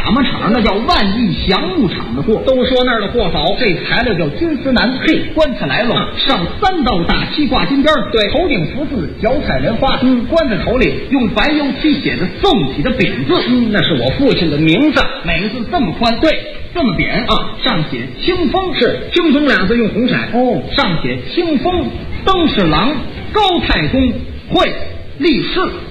打马场那叫万亿祥木厂的货， 都说那儿的货好， 这材料叫金丝楠，嘿，棺材来了，上3道大漆挂金边， 对， 头顶福字，脚踩莲花，棺材头里用白油漆写着宋体的匾字， 那是我父亲的名字， 每个字这么宽，对，这么扁啊，上写清风， 是清风俩字用红色， 上写清风登侍郎高太公会立誓。